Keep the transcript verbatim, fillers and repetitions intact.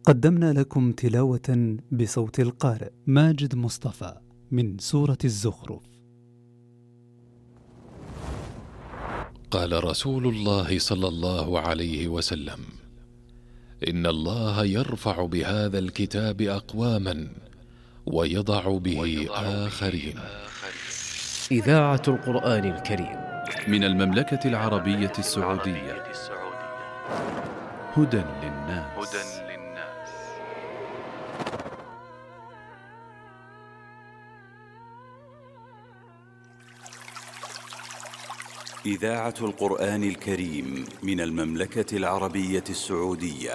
قدمنا لكم تلاوة بصوت القارئ ماجد مصطفى من سورة الزخرف. قال رسول الله صلى الله عليه وسلم: إن الله يرفع بهذا الكتاب أقواما ويضع به آخرين. إذاعة القرآن الكريم من المملكة العربية السعودية. هدى للناس. إذاعة القرآن الكريم من المملكة العربية السعودية.